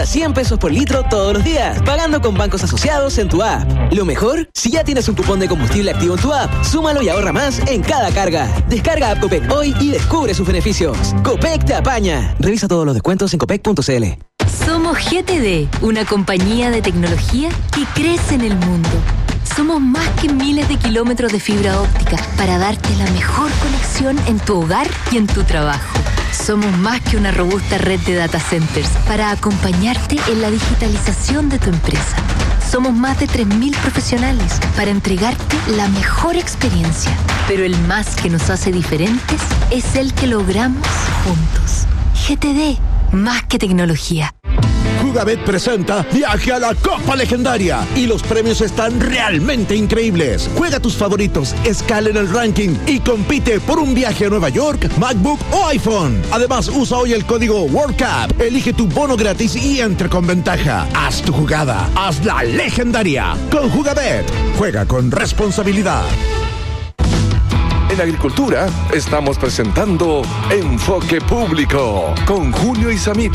100 pesos por litro todos los días, pagando con bancos asociados en tu app. Lo mejor, si ya tienes un cupón de combustible activo en tu app, súmalo y ahorra más en cada carga. Descarga app Copec hoy y descubre sus beneficios. Copec te apaña. Revisa todos los descuentos en copec.cl. Somos GTD, una compañía de tecnología que crece en el mundo. Somos más que miles de kilómetros de fibra óptica para darte la mejor conexión en tu hogar y en tu trabajo. Somos más que una robusta red de data centers para acompañarte en la digitalización de tu empresa. Somos más de 3.000 profesionales para entregarte la mejor experiencia. Pero el más que nos hace diferentes es el que logramos juntos. GTD, más que tecnología. Jugabet presenta Viaje a la Copa Legendaria y los premios están realmente increíbles. Juega tus favoritos, escala en el ranking y compite por un viaje a Nueva York, MacBook o iPhone. Además, usa hoy el código WorldCup, elige tu bono gratis y entra con ventaja. Haz tu jugada, hazla legendaria. Con Jugabet, juega con responsabilidad. En Agricultura estamos presentando Enfoque Público con Julio Isamit.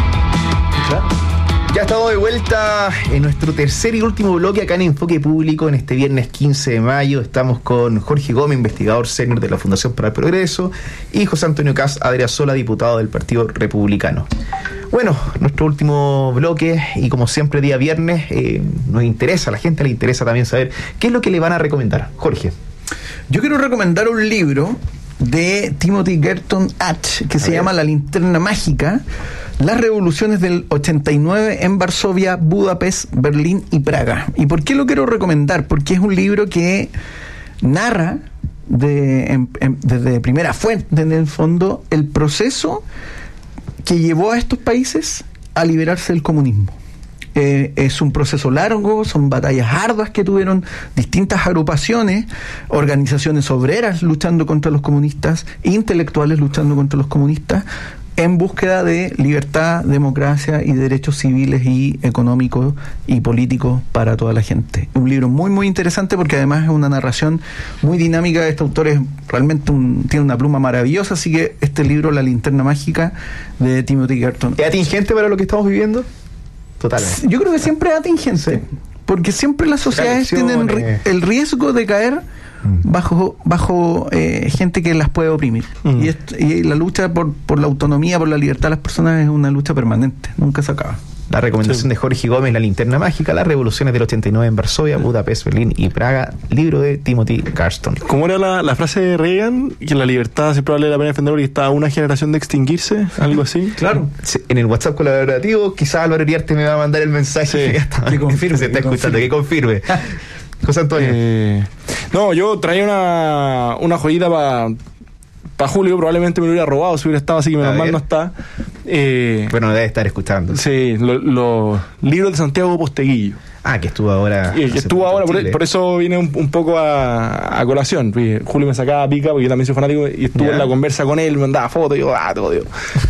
Ya estamos de vuelta en nuestro tercer y último bloque acá en Enfoque Público en este viernes 15 de mayo. Estamos con Jorge Gómez, investigador senior de la Fundación para el Progreso, y José Antonio Caz Adriazola, diputado del Partido Republicano. Bueno, nuestro último bloque, y como siempre día viernes, nos interesa, a la gente le interesa también saber qué es lo que le van a recomendar. Jorge. Yo quiero recomendar un libro de Timothy Garton Ash que se llama La Linterna Mágica: las revoluciones del 89 en Varsovia, Budapest, Berlín y Praga. ¿Y por qué lo quiero recomendar? Porque es un libro que narra desde primera fuente, en el fondo, el proceso que llevó a estos países a liberarse del comunismo. Es un proceso largo, son batallas arduas que tuvieron distintas agrupaciones, organizaciones obreras luchando contra los comunistas, intelectuales luchando contra los comunistas, en búsqueda de libertad, democracia y derechos civiles y económicos y políticos para toda la gente. Un libro muy muy interesante porque además es una narración muy dinámica. Este autor es realmente tiene una pluma maravillosa, así que este libro, La Linterna Mágica, de Timothy Garton. ¿Es atingente para lo que estamos viviendo? Totalmente. Yo creo que siempre es atingente, sí, porque siempre las sociedades tienen el riesgo de caer bajo gente que las puede oprimir. Y la lucha por la autonomía, por la libertad de las personas es una lucha permanente, nunca se acaba. La recomendación de Jorge Gómez, La Linterna Mágica, las revoluciones del 89 en Varsovia, Budapest, Berlín y Praga, libro de Timothy Garton. ¿Cómo era la frase de Reagan? Que la libertad siempre vale la pena defender porque está a una generación de extinguirse, algo así. Claro. Sí, en el WhatsApp colaborativo, quizás Álvaro Iriarte me va a mandar el mensaje que confirme. Se está escuchando, que confirme. José Antonio. No, yo traía una joyita para Julio, probablemente me lo hubiera robado si hubiera estado, así que menos mal no está. Bueno, debe estar escuchando. Sí, los libros de Santiago Posteguillo. Que estuvo ahora. Que estuvo ahora, por eso viene un poco a colación. Julio me sacaba pica, porque yo también soy fanático, y estuve en la conversa con él, me mandaba fotos, y yo, te odio.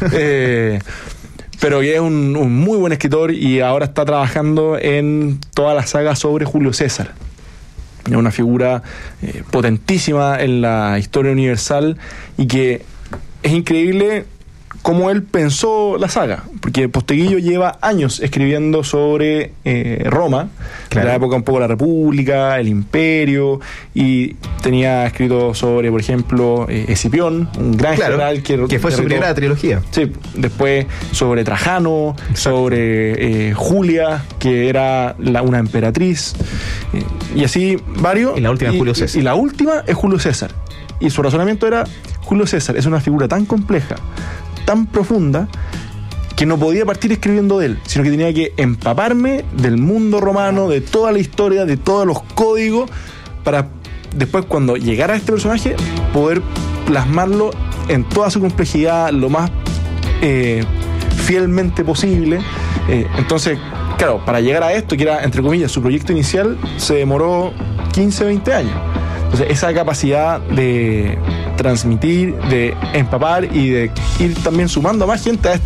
Pero que es un muy buen escritor y ahora está trabajando en toda la saga sobre Julio César. Es una figura potentísima en la historia universal y que es increíble cómo él pensó la saga, porque Posteguillo lleva años escribiendo sobre Roma, claro, la época un poco de la República, el Imperio, y tenía escrito sobre, por ejemplo, Escipión, un gran general que fue su primera trilogía. Sí, después sobre Trajano, sobre Julia, que era una emperatriz, y así varios. Y la última es Julio César. Y la última es Julio César. Y su razonamiento era: Julio César es una figura tan compleja, tan profunda, que no podía partir escribiendo de él, sino que tenía que empaparme del mundo romano, de toda la historia, de todos los códigos, para después, cuando llegara a este personaje, poder plasmarlo en toda su complejidad lo más fielmente posible. Entonces, claro, para llegar a esto, que era, entre comillas, su proyecto inicial, se demoró 15, 20 años. Entonces, esa capacidad de transmitir, de empapar y de ir también sumando a más gente a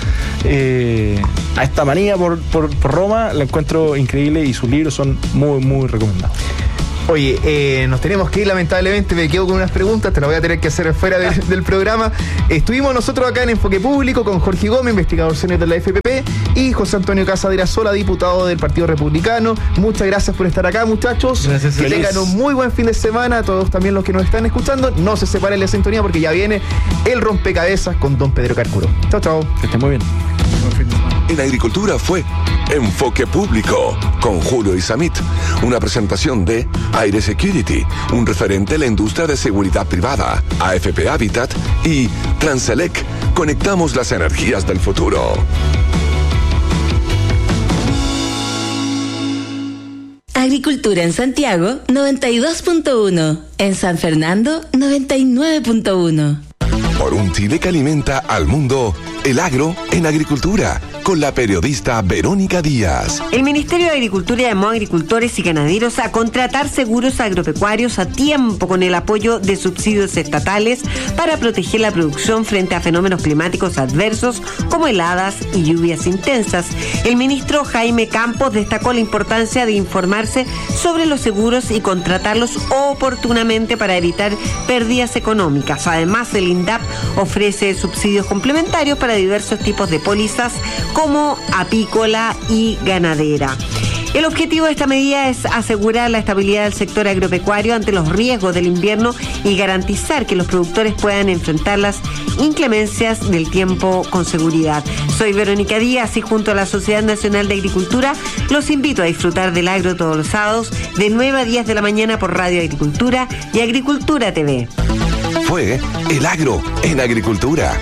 esta manía por Roma, la encuentro increíble, y sus libros son muy, muy recomendados. Oye, nos tenemos que ir, lamentablemente. Me quedo con unas preguntas, te las voy a tener que hacer fuera del programa. Estuvimos nosotros acá en Enfoque Público con Jorge Gómez, investigador senior de la FPP, y José Antonio Cas Adriasola, diputado del Partido Republicano. Muchas gracias por estar acá, muchachos. Gracias. Que tengan un muy buen fin de semana. A todos también los que nos están escuchando, no se separen la sintonía porque ya viene el rompecabezas con don Pedro Carcuro. Chao, chao. Que esté muy bien. En Agricultura fue Enfoque Público con Julio Isamit, una presentación de Aire Security, un referente en la industria de seguridad privada, AFP Habitat y Transelec. Conectamos las energías del futuro. Agricultura en Santiago, 92.1. En San Fernando, 99.1. Por un Chile que alimenta al mundo, el agro en agricultura, con la periodista Verónica Díaz. El Ministerio de Agricultura llamó a agricultores y ganaderos a contratar seguros agropecuarios a tiempo con el apoyo de subsidios estatales para proteger la producción frente a fenómenos climáticos adversos como heladas y lluvias intensas. El ministro Jaime Campos destacó la importancia de informarse sobre los seguros y contratarlos oportunamente para evitar pérdidas económicas. Además, el INDAP ofrece subsidios complementarios para diversos tipos de pólizas como apícola y ganadera. El objetivo de esta medida es asegurar la estabilidad del sector agropecuario ante los riesgos del invierno y garantizar que los productores puedan enfrentar las inclemencias del tiempo con seguridad. Soy Verónica Díaz y junto a la Sociedad Nacional de Agricultura los invito a disfrutar del agro todos los sábados de 9 a 10 de la mañana por Radio Agricultura y Agricultura TV. Fue el agro en agricultura.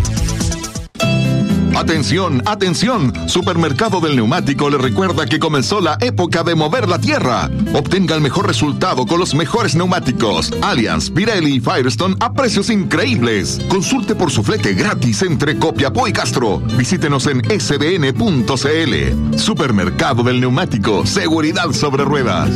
Atención, atención, Supermercado del Neumático le recuerda que comenzó la época de mover la tierra. Obtenga el mejor resultado con los mejores neumáticos Allianz, Pirelli y Firestone a precios increíbles. Consulte por su flete gratis entre Copiapó y Castro. Visítenos en sdn.cl. Supermercado del Neumático, seguridad sobre ruedas.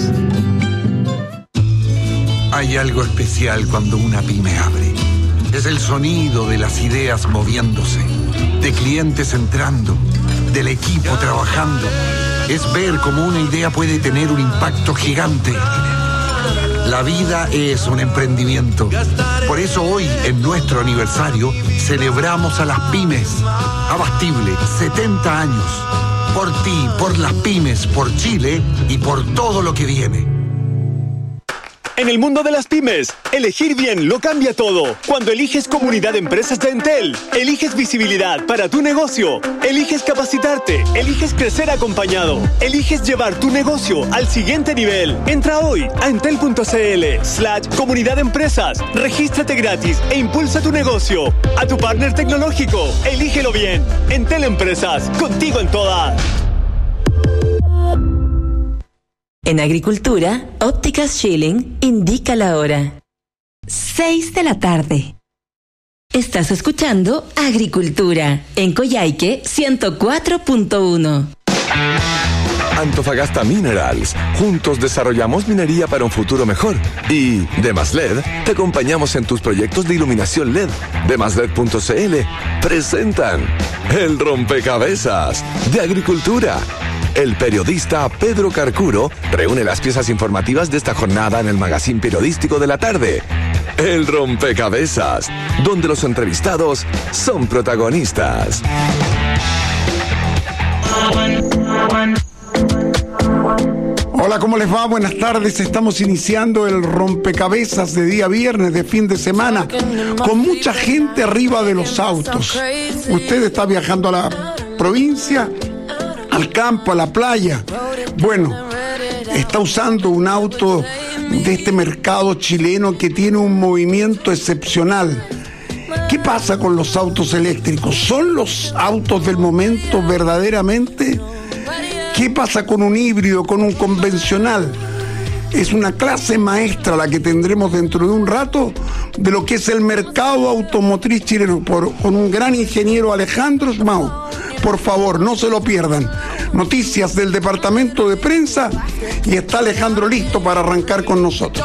Hay algo especial cuando una pyme abre. Es el sonido de las ideas moviéndose, de clientes entrando, del equipo trabajando. Es ver cómo una idea puede tener un impacto gigante. La vida es un emprendimiento. Por eso hoy, en nuestro aniversario, celebramos a las pymes. Abastible, 70 años. Por ti, por las pymes, por Chile y por todo lo que viene. En el mundo de las pymes, elegir bien lo cambia todo. Cuando eliges Comunidad de Empresas de Entel, eliges visibilidad para tu negocio, eliges capacitarte, eliges crecer acompañado, eliges llevar tu negocio al siguiente nivel. Entra hoy a entel.cl/Comunidad de Empresas, regístrate gratis e impulsa tu negocio. A tu partner tecnológico, elígelo bien. Entel Empresas, contigo en todas. En Agricultura, Ópticas Schilling indica la hora. 6 de la tarde. Estás escuchando Agricultura en Coyhaique 104.1. Antofagasta Minerals. Juntos desarrollamos minería para un futuro mejor. Y Demasled, te acompañamos en tus proyectos de iluminación LED. Demasled.cl presentan el rompecabezas de Agricultura. El periodista Pedro Carcuro reúne las piezas informativas de esta jornada en el magazín periodístico de la tarde. El rompecabezas, donde los entrevistados son protagonistas. Hola, ¿cómo les va? Buenas tardes. Estamos iniciando el rompecabezas de día viernes, de fin de semana, con mucha gente arriba de los autos. Usted está viajando a la provincia, al campo, a la playa. Bueno, está usando un auto de este mercado chileno que tiene un movimiento excepcional. ¿Qué pasa con los autos eléctricos? ¿Son los autos del momento verdaderamente? ¿Qué pasa con un híbrido, con un convencional? Es una clase maestra la que tendremos dentro de un rato de lo que es el mercado automotriz chileno con un gran ingeniero, Alejandro Smau. Por favor, no se lo pierdan. Noticias del departamento de prensa y está Alejandro listo para arrancar con nosotros.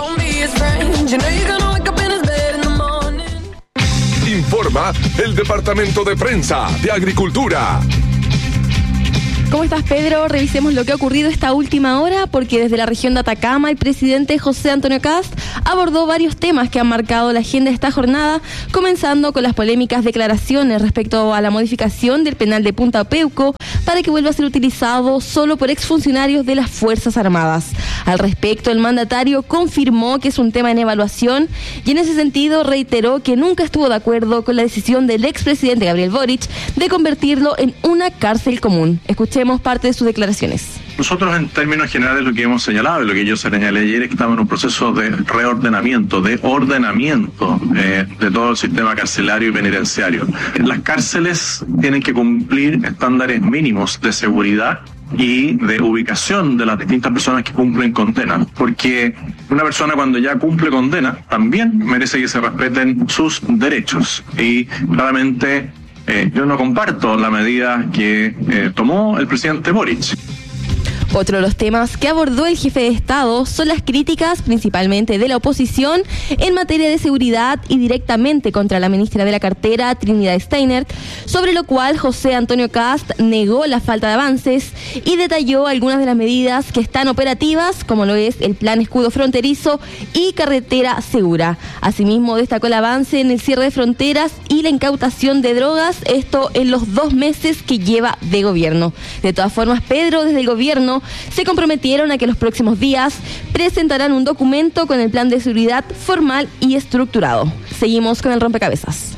Informa el departamento de prensa de Agricultura. ¿Cómo estás, Pedro? Revisemos lo que ha ocurrido esta última hora, porque desde la región de Atacama el presidente José Antonio Kast abordó varios temas que han marcado la agenda de esta jornada, comenzando con las polémicas declaraciones respecto a la modificación del penal de Punta Peuco para que vuelva a ser utilizado solo por exfuncionarios de las Fuerzas Armadas. Al respecto, el mandatario confirmó que es un tema en evaluación y en ese sentido reiteró que nunca estuvo de acuerdo con la decisión del expresidente Gabriel Boric de convertirlo en una cárcel común. Escuchemos parte de sus declaraciones. Nosotros, en términos generales, lo que hemos señalado y lo que yo señalé ayer es que estamos en un proceso de reordenamiento, de ordenamiento de todo el sistema carcelario y penitenciario. Las cárceles tienen que cumplir estándares mínimos de seguridad y de ubicación de las distintas personas que cumplen condena, porque una persona cuando ya cumple condena también merece que se respeten sus derechos, y claramente yo no comparto la medida que tomó el presidente Boric. Otro de los temas que abordó el jefe de Estado son las críticas, principalmente de la oposición, en materia de seguridad y directamente contra la ministra de la cartera, Trinidad Steiner, sobre lo cual José Antonio Kast negó la falta de avances y detalló algunas de las medidas que están operativas, como lo es el Plan Escudo Fronterizo y Carretera Segura. Asimismo, destacó el avance en el cierre de fronteras y la incautación de drogas, esto en los 2 meses que lleva de gobierno. De todas formas, Pedro, desde el gobierno, se comprometieron a que los próximos días presentarán un documento con el plan de seguridad formal y estructurado. Seguimos con el rompecabezas.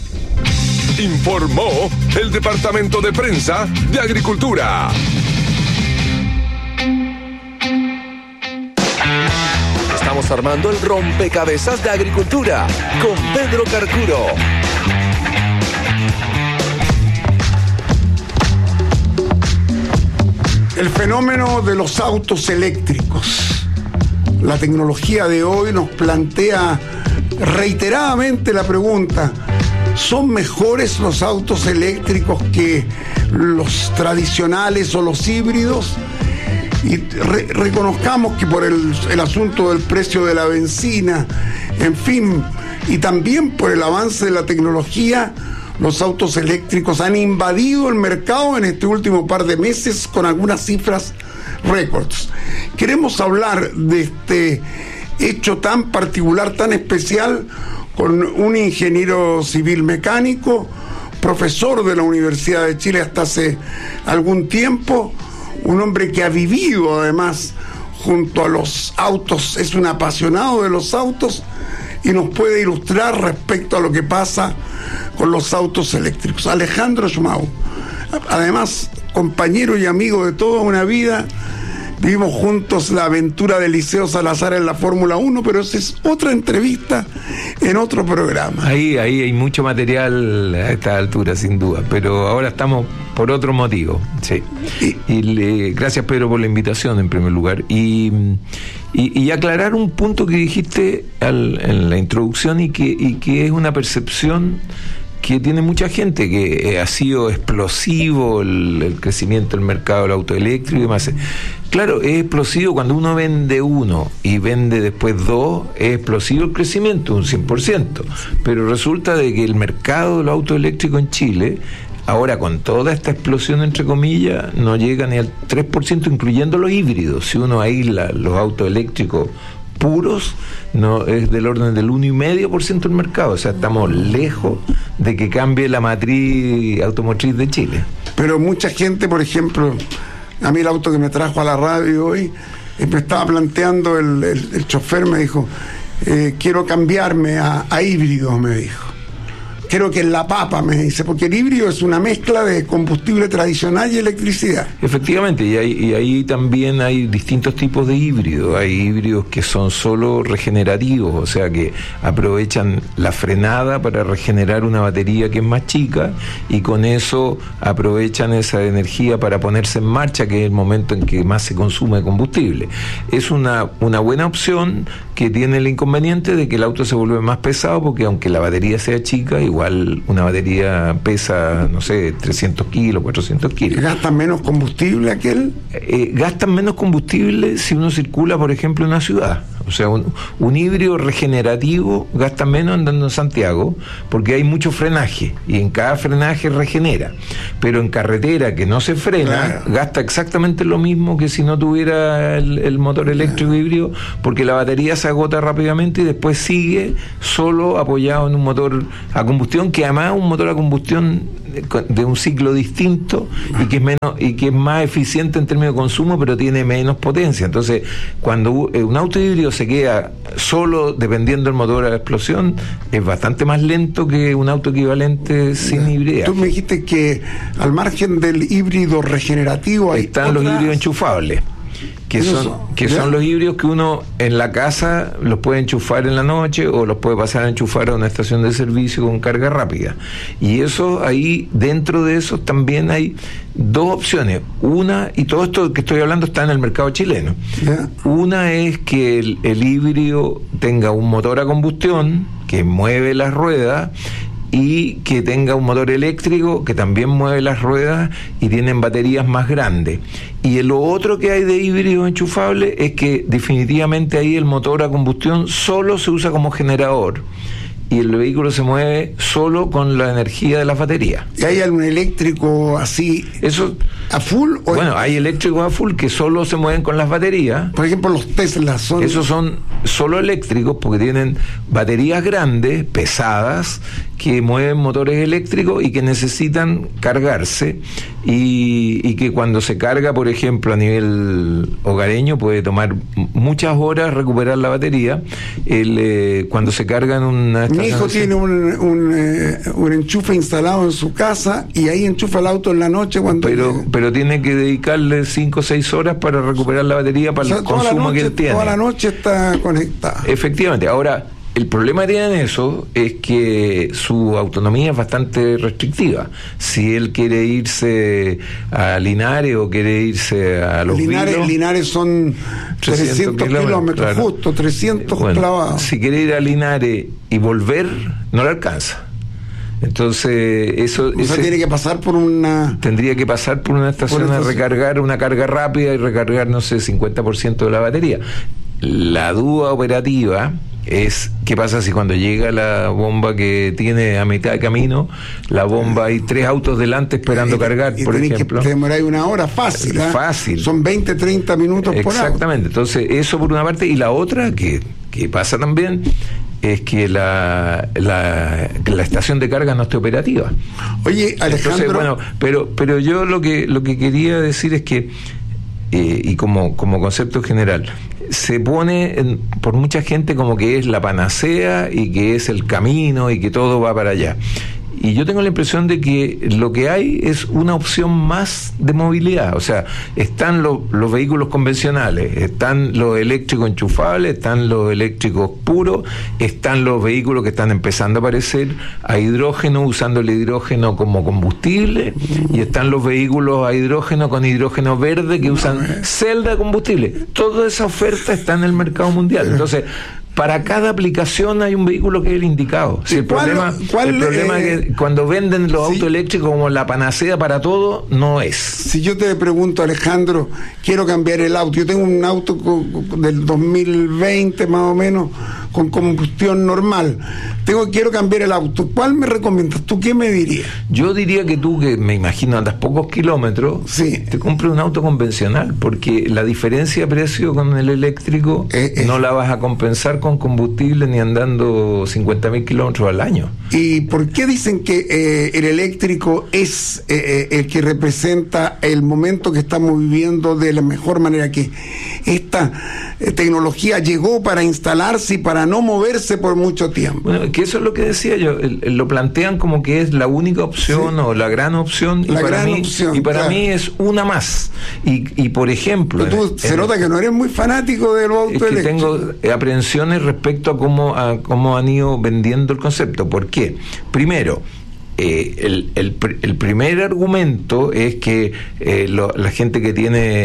Informó el Departamento de Prensa de Agricultura. Estamos armando el rompecabezas de Agricultura con Pedro Carcuro. El fenómeno de los autos eléctricos. La tecnología de hoy nos plantea reiteradamente la pregunta: ¿son mejores los autos eléctricos que los tradicionales o los híbridos? Y reconozcamos que por el asunto del precio de la benzina, en fin, y también por el avance de la tecnología, los autos eléctricos han invadido el mercado en este último par de meses con algunas cifras récords. Queremos hablar de este hecho tan particular, tan especial, con un ingeniero civil mecánico, profesor de la Universidad de Chile hasta hace algún tiempo, un hombre que ha vivido además junto a los autos, es un apasionado de los autos y nos puede ilustrar respecto a lo que pasa con los autos eléctricos. Alejandro Schmau, además compañero y amigo de toda una vida, vivimos juntos la aventura de Liceo Salazar en la Fórmula 1, pero esa es otra entrevista en otro programa. Ahí hay mucho material a esta altura, sin duda, pero ahora estamos por otro motivo. Sí. Gracias, Pedro, por la invitación, en primer lugar. Y aclarar un punto que dijiste en la introducción y que es una percepción que tiene mucha gente, que ha sido explosivo el crecimiento del mercado del auto eléctrico y demás. Claro, es explosivo cuando uno vende uno y vende después 2, es explosivo el crecimiento, un 100%. Pero resulta de que el mercado del auto eléctrico en Chile, ahora con toda esta explosión entre comillas, no llega ni al 3%, incluyendo los híbridos. Si uno aísla los autos eléctricos puros, no es del orden del 1,5% del mercado. O sea, estamos lejos de que cambie la matriz automotriz de Chile. Pero mucha gente, por ejemplo, a mí el auto que me trajo a la radio hoy, me estaba planteando el chofer, me dijo, quiero cambiarme a híbrido, me dijo. Creo que en la papa, me dice, porque el híbrido es una mezcla de combustible tradicional y electricidad. Efectivamente, y ahí también hay distintos tipos de híbridos. Hay híbridos que son solo regenerativos, o sea que aprovechan la frenada para regenerar una batería que es más chica y con eso aprovechan esa energía para ponerse en marcha, que es el momento en que más se consume combustible. Es una buena opción que tiene el inconveniente de que el auto se vuelve más pesado, porque aunque la batería sea chica, igual una batería pesa, no sé, 300 kilos, 400 kilos. ¿Gastan menos combustible aquel? Gastan menos combustible si uno circula, por ejemplo, en una ciudad. O sea, un híbrido regenerativo gasta menos andando en Santiago porque hay mucho frenaje y en cada frenaje regenera. Pero en carretera que no se frena, gasta exactamente lo mismo que si no tuviera el motor eléctrico híbrido, porque la batería se agota rápidamente y después sigue solo apoyado en un motor a combustión, que además es un motor a combustión de un ciclo distinto y que es más eficiente en términos de consumo, pero tiene menos potencia. Entonces, cuando un auto híbrido se queda solo dependiendo del motor a explosión, es bastante más lento que un auto equivalente sin hibridez. Tú me dijiste que al margen del híbrido regenerativo están los híbridos enchufables, que son los híbridos que uno en la casa los puede enchufar en la noche o los puede pasar a enchufar a una estación de servicio con carga rápida. Y eso ahí, dentro de esos también hay dos opciones. Una, y todo esto que estoy hablando está en el mercado chileno. Una es que el híbrido tenga un motor a combustión que mueve las ruedas y que tenga un motor eléctrico que también mueve las ruedas y tienen baterías más grandes. Y lo otro que hay de híbrido enchufable es que definitivamente ahí el motor a combustión solo se usa como generador y el vehículo se mueve solo con la energía de las baterías. ¿Y hay algún eléctrico así eso a full? Bueno, hay eléctricos a full que solo se mueven con las baterías. Por ejemplo, los Tesla esos son solo eléctricos porque tienen baterías grandes, pesadas, que mueven motores eléctricos y que necesitan cargarse y que cuando se carga, por ejemplo, a nivel hogareño puede tomar muchas horas recuperar la batería. Cuando se carga en una estación... Mi hijo tiene un enchufe instalado en su casa y ahí enchufa el auto en la noche cuando... Pero tiene que dedicarle 5 o 6 horas para recuperar la batería para el consumo que él tiene. Toda la noche está conectada. Efectivamente. Ahora, el problema que tienen eso es que su autonomía es bastante restrictiva. Si él quiere irse a Linares o quiere irse a Los Vilos... Linares son 300 kilómetros, claro. Justo, 300 clavados. Si quiere ir a Linares y volver, no le alcanza. Entonces eso tiene que pasar por tendría que pasar por una estación a recargar una carga rápida y recargar, no sé, 50% de la batería. La duda operativa es qué pasa si cuando llega la bomba que tiene a mitad de camino, la bomba hay 3 autos delante esperando cargar, por ejemplo. Que demorar una hora fácil. Fácil. Son 20, 30 minutos por hora. Exactamente. Entonces eso por una parte, y la otra que pasa también es que la estación de carga no esté operativa. Oye, Alejandro... Entonces, bueno, pero yo lo que quería decir es que y como concepto general, se pone por mucha gente como que es la panacea y que es el camino y que todo va para allá. Y yo tengo la impresión de que lo que hay es una opción más de movilidad. O sea, están los vehículos convencionales, están los eléctricos enchufables, están los eléctricos puros, están los vehículos que están empezando a aparecer a hidrógeno, usando el hidrógeno como combustible, y están los vehículos a hidrógeno con hidrógeno verde que usan celda de combustible. Toda esa oferta está en el mercado mundial. Entonces, para cada aplicación hay un vehículo que es el indicado. Si el problema es que cuando venden los autos eléctricos como la panacea para todo, no es. Si yo te pregunto, Alejandro, quiero cambiar el auto. Yo tengo un auto del 2020 más o menos con combustión normal. Quiero cambiar el auto. ¿Cuál me recomiendas? ¿Tú qué me dirías? Yo diría que tú, que me imagino andas pocos kilómetros, te compres un auto convencional, porque la diferencia de precio con el eléctrico no la vas a compensar con combustible ni andando 50.000 kilómetros al año. ¿Y por qué dicen que el eléctrico es el que representa el momento que estamos viviendo de la mejor manera? Que esta tecnología llegó para instalarse y para no moverse por mucho tiempo. Bueno, que eso es lo que decía yo, lo plantean como que es la única opción o la gran opción, y para mí es una más. Y por ejemplo, pero tú se nota que no eres muy fanático de los autos eléctricos. Tengo aprehensiones respecto a cómo han ido vendiendo el concepto. ¿Por qué? Primero, el primer argumento es que la gente que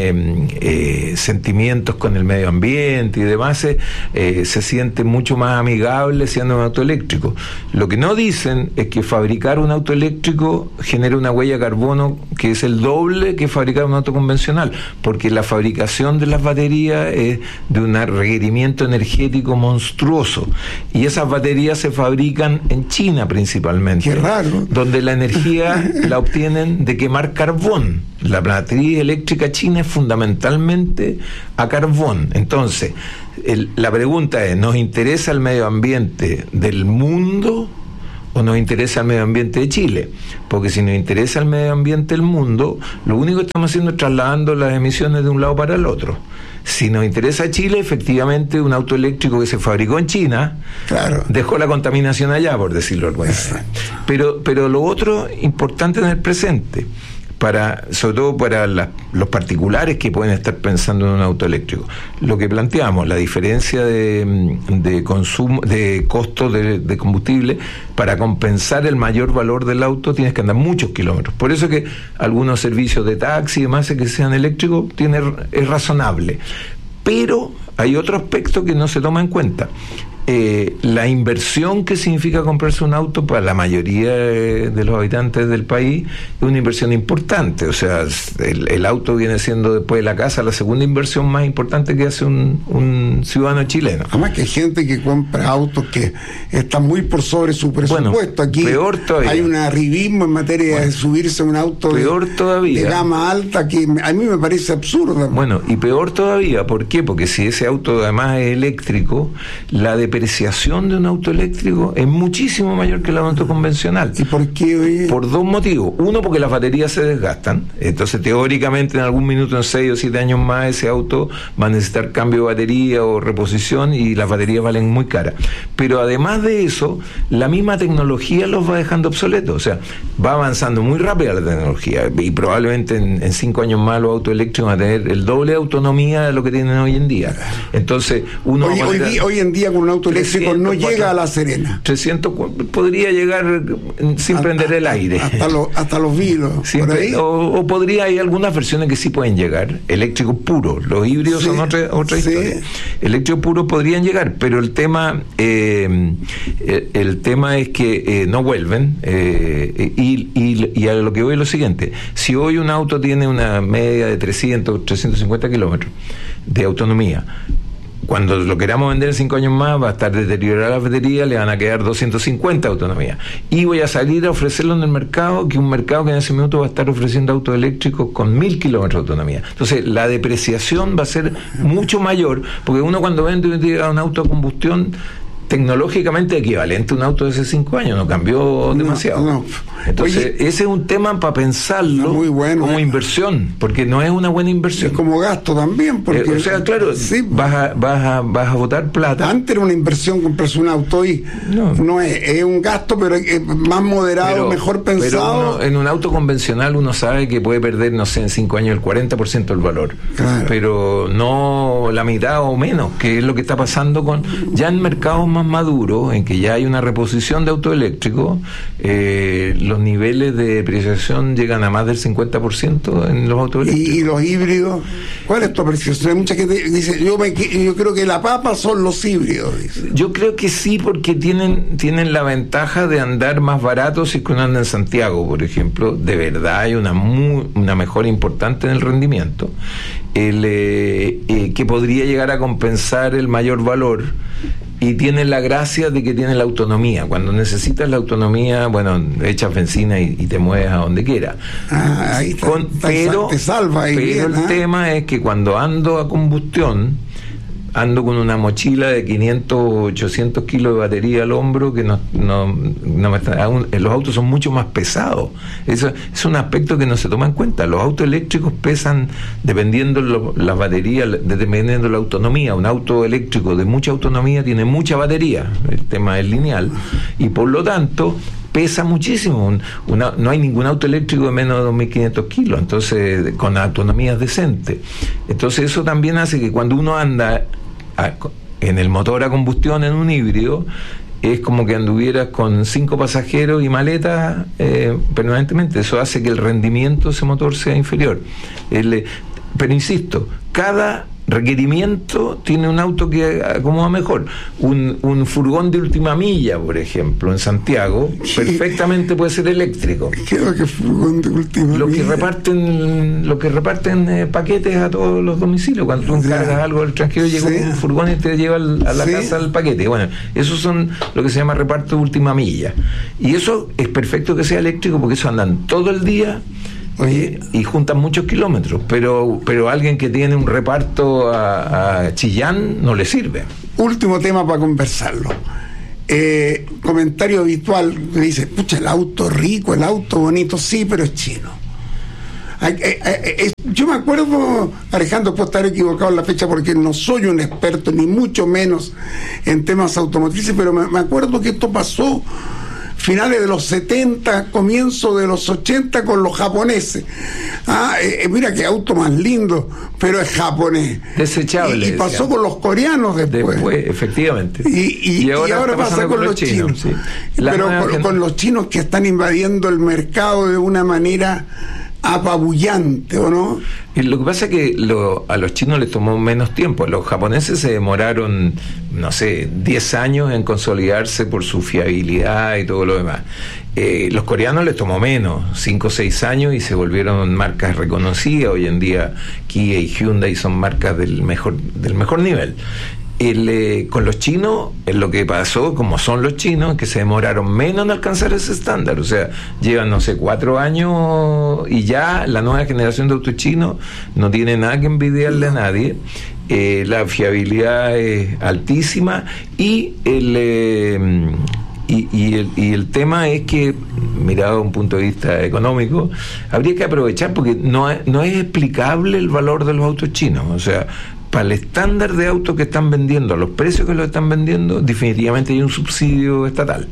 tiene sentimientos con el medio ambiente y demás se siente mucho más amigable siendo un auto eléctrico. Lo que no dicen es que fabricar un auto eléctrico genera una huella de carbono que es el doble que fabricar un auto convencional, porque la fabricación de las baterías es de un requerimiento energético monstruoso, y esas baterías se fabrican en China principalmente. Qué raro. Donde la energía la obtienen de quemar carbón. La matriz eléctrica china es fundamentalmente a carbón. Entonces, la pregunta es, ¿nos interesa el medio ambiente del mundo o nos interesa el medio ambiente de Chile? Porque si nos interesa el medio ambiente del mundo, lo único que estamos haciendo es trasladando las emisiones de un lado para el otro. Si nos interesa Chile, efectivamente, un auto eléctrico que se fabricó en China, claro, dejó la contaminación allá, por decirlo de alguna manera. Pero lo otro importante en el presente, sobre todo para los particulares que pueden estar pensando en un auto eléctrico, lo que planteamos, la diferencia de consumo, de costo de combustible, para compensar el mayor valor del auto tienes que andar muchos kilómetros. Por eso que algunos servicios de taxi y demás que sean eléctricos es razonable. Pero hay otro aspecto que no se toma en cuenta. La inversión que significa comprarse un auto para la mayoría de los habitantes del país es una inversión importante. O sea, el auto viene siendo, después de la casa, la segunda inversión más importante que hace un ciudadano chileno. Además que hay gente que compra autos que están muy por sobre su presupuesto. Bueno, aquí peor todavía. Hay un arribismo en materia de subirse a un auto de gama alta que a mí me parece absurdo. Bueno, y peor todavía, ¿por qué? Porque si ese auto además es eléctrico, la depreciación de un auto eléctrico es muchísimo mayor que el auto convencional. ¿Y por qué, oye? Por dos motivos. Uno, porque las baterías se desgastan. Entonces, teóricamente, en algún minuto, en 6 o 7 años más, ese auto va a necesitar cambio de batería o reposición, y las baterías valen muy caras. Pero además de eso, la misma tecnología los va dejando obsoletos. O sea, va avanzando muy rápido la tecnología, y probablemente en 5 años más los autos eléctricos van a tener el doble de autonomía de lo que tienen hoy en día. Entonces, uno hoy en día con un auto eléctrico no llega a La Serena. 300 podría llegar sin prender el aire. Hasta los vidrios. O podría, hay algunas versiones que sí pueden llegar, eléctricos puros. Los híbridos son otra historia. Eléctricos puros podrían llegar, pero el tema es que no vuelven. Y a lo que voy es lo siguiente: si hoy un auto tiene una media de 350 kilómetros de autonomía, cuando lo queramos vender en 5 años más, va a estar deteriorada la batería, le van a quedar 250 de autonomía. Y voy a salir a ofrecerlo en el mercado, que un mercado que en ese minuto va a estar ofreciendo autos eléctricos con 1000 kilómetros de autonomía. Entonces, la depreciación va a ser mucho mayor, porque uno cuando vende un auto a combustión, tecnológicamente equivalente a un auto de hace 5 años, no cambió demasiado. Entonces, ese es un tema para pensarlo muy bueno, como inversión, porque no es una buena inversión. Es como gasto también, porque o sea, claro, vas a botar plata. Antes era una inversión comprarse un auto, y no es un gasto, pero es más moderado, mejor pensado. Pero en un auto convencional uno sabe que puede perder, no sé, en 5 años el 40% del valor. Claro. Pero no la mitad o menos, que es lo que está pasando ya en mercados más maduros, en que ya hay una reposición de auto eléctrico. Los niveles de depreciación llegan a más del 50% en los autos eléctricos. ¿Y los híbridos? ¿Cuál es tu apreciación? Hay mucha gente que dice, yo creo que la papa son los híbridos. Dice. Yo creo que sí, porque tienen la ventaja de andar más baratos si uno anda en Santiago, por ejemplo. De verdad hay una mejora importante en el rendimiento, que podría llegar a compensar el mayor valor. Y tiene la gracia de que tiene la autonomía. Cuando necesitas la autonomía, bueno, echas benzina y te mueves a donde quiera. Ahí te salva ahí. Pero el tema es que cuando ando a combustión, ando con una mochila de 500 o 800 kilos de batería al hombro, que no me está, los autos son mucho más pesados. Eso es un aspecto que no se toma en cuenta. Los autos eléctricos pesan dependiendo las baterías, dependiendo la autonomía. Un auto eléctrico de mucha autonomía tiene mucha batería, el tema es lineal, y por lo tanto pesa muchísimo. No hay ningún auto eléctrico de menos de 2.500 kilos, entonces, con autonomías decentes. Entonces eso también hace que cuando uno anda en el motor a combustión en un híbrido, es como que anduvieras con 5 pasajeros y maletas permanentemente. Eso hace que el rendimiento de ese motor sea inferior. Pero insisto, cada requerimiento tiene un auto que acomoda mejor. Un furgón de última milla, por ejemplo, en Santiago, perfectamente puede ser eléctrico. ¿Qué es lo que es furgón de última milla? Lo que reparten paquetes a todos los domicilios. Cuando tú encargas algo del extranjero, llega un furgón y te lleva a la casa el paquete. Bueno, esos son lo que se llama reparto de última milla. Y eso es perfecto que sea eléctrico, porque eso andan todo el día. Y juntan muchos kilómetros, pero alguien que tiene un reparto a Chillán no le sirve. Último tema para conversarlo. Comentario habitual que dice: pucha, el auto rico, el auto bonito, sí, pero es chino. Yo me acuerdo, Alejandro, puedo estar equivocado en la fecha porque no soy un experto, ni mucho menos en temas automotrices, pero me acuerdo que esto pasó finales de los 70, comienzo de los 80 con los japoneses. Mira qué auto más lindo, pero es japonés. Desechable. Y pasó con los coreanos después. Efectivamente. Y ahora pasa con los chinos. Sí. Pero con los chinos que están invadiendo el mercado de una manera apabullante, ¿o no? Y lo que pasa es que a los chinos les tomó menos tiempo. Los japoneses se demoraron, no sé, 10 años en consolidarse por su fiabilidad y todo lo demás. Los coreanos les tomó menos, 5 o 6 años, y se volvieron marcas reconocidas. Hoy en día Kia y Hyundai son marcas del mejor nivel. Con los chinos, lo que pasó, como son los chinos, que se demoraron menos en alcanzar ese estándar. O sea, llevan, no sé, 4 años y ya la nueva generación de autos chinos no tiene nada que envidiarle a nadie. La fiabilidad es altísima y el tema es que, mirado desde un punto de vista económico, habría que aprovechar, porque no es explicable el valor de los autos chinos. O sea, para el estándar de autos que están vendiendo, a los precios que lo están vendiendo, definitivamente hay un subsidio estatal.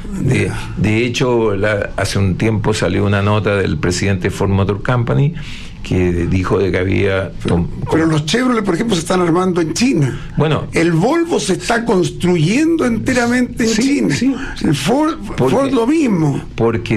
De hecho, hace un tiempo salió una nota del presidente de Ford Motor Company que dijo de que había... Pero los Chevrolet, por ejemplo, se están armando en China. Bueno, el Volvo se está construyendo enteramente en China. Sí. El Ford lo mismo. Porque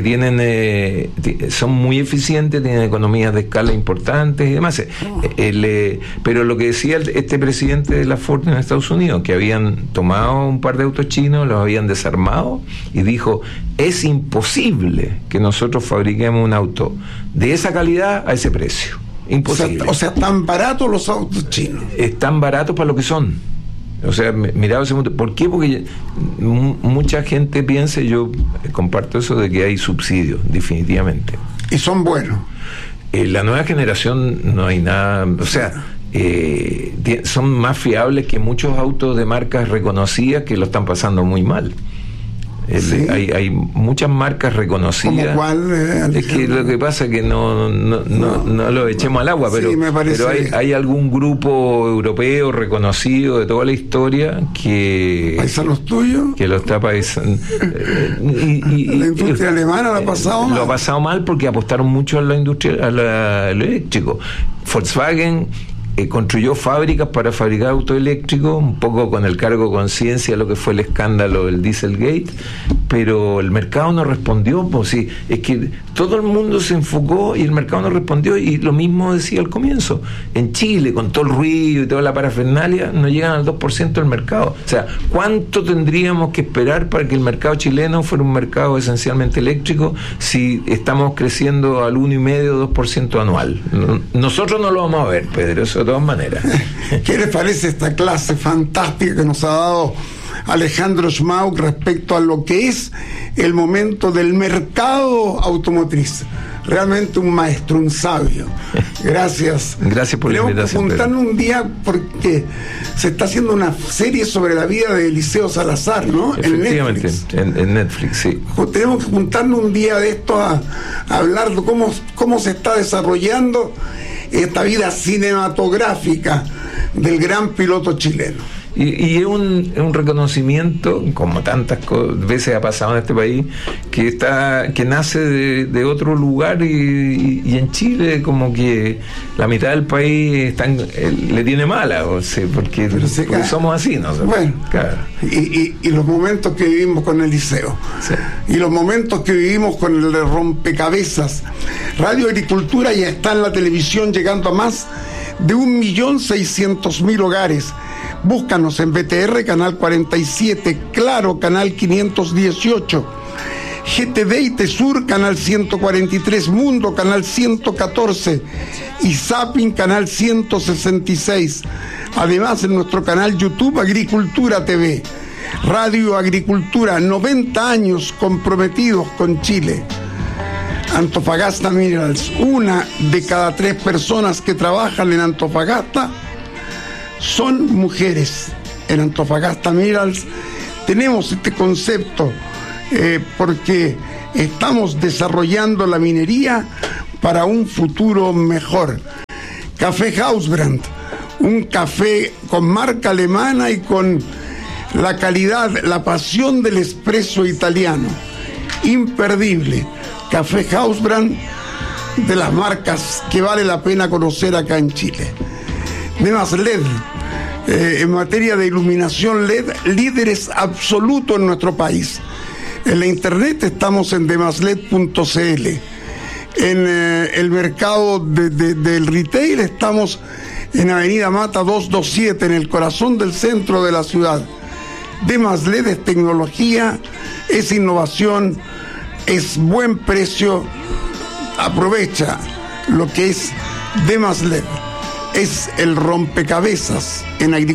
son muy eficientes, tienen economías de escala importantes y demás. Pero lo que decía este presidente de la Ford en Estados Unidos, que habían tomado un par de autos chinos, los habían desarmado, y dijo: es imposible que nosotros fabriquemos un auto de esa calidad a ese precio. Imposible. O sea, tan baratos los autos chinos. Están baratos para lo que son. O sea, mirado ese punto. ¿Por qué? Porque mucha gente piensa, y yo comparto eso, de que hay subsidios, definitivamente. Y son buenos. La nueva generación no hay nada. O sea, son más fiables que muchos autos de marcas reconocidas que lo están pasando muy mal. ¿Sí? Hay muchas marcas reconocidas. ¿Cómo cuál? Es que lo que pasa es que no lo echemos al agua, pero, sí, me parece... pero hay algún grupo europeo reconocido de toda la historia que... ¿Paisanos tuyos? Que lo está paisando. ¿La industria alemana lo ha pasado mal? Lo ha pasado mal porque apostaron mucho a la industria, al eléctrico. Volkswagen construyó fábricas para fabricar autos eléctricos, un poco con el cargo de conciencia de lo que fue el escándalo del Dieselgate, pero el mercado no respondió. Pues sí, es que todo el mundo se enfocó y el mercado no respondió, y lo mismo decía al comienzo. En Chile, con todo el ruido y toda la parafernalia, no llegan al 2% del mercado. O sea, ¿cuánto tendríamos que esperar para que el mercado chileno fuera un mercado esencialmente eléctrico si estamos creciendo al 1,5% 2% anual? Nosotros no lo vamos a ver, Pedro, eso de todas maneras. ¿Qué les parece esta clase fantástica que nos ha dado Alejandro Schmauk respecto a lo que es el momento del mercado automotriz? Realmente un maestro, un sabio. Gracias. Gracias por la invitación. Tenemos que juntarnos un día porque se está haciendo una serie sobre la vida de Eliseo Salazar, ¿no? Efectivamente, en Netflix, sí. Tenemos que juntarnos un día de esto a hablar de cómo se está desarrollando esta vida cinematográfica del gran piloto chileno. Y es un reconocimiento, como tantas veces ha pasado en este país, que nace de otro lugar y en Chile como que la mitad del país le tiene mala, o sea, porque somos así, ¿no? Bueno, claro. Y los momentos que vivimos con el liceo, sí, y los momentos que vivimos con el rompecabezas. Radio Agricultura ya está en la televisión, llegando a más de 1.600.000 hogares. Búscanos en BTR, canal 47, Claro, canal 518, GTV y Tesur, canal 143, Mundo, canal 114 y Zapping, canal 166. Además, en nuestro canal YouTube, Agricultura TV. Radio Agricultura, 90 años comprometidos con Chile. Antofagasta Minerals, 1 de cada 3 personas que trabajan en Antofagasta son mujeres. En Antofagasta Minerals tenemos este concepto porque estamos desarrollando la minería para un futuro mejor. Café Hausbrand, un café con marca alemana y con la calidad, la pasión del espresso italiano. Imperdible. Café Hausbrand, de las marcas que vale la pena conocer acá en Chile. Demaslet, en materia de iluminación LED, líderes absolutos en nuestro país. En la internet estamos en demaslet.cl. En el mercado del retail estamos en Avenida Mata 227, en el corazón del centro de la ciudad. Demaslet es tecnología, es innovación, es buen precio. Aprovecha lo que es Demaslet. Es el rompecabezas en agricultura.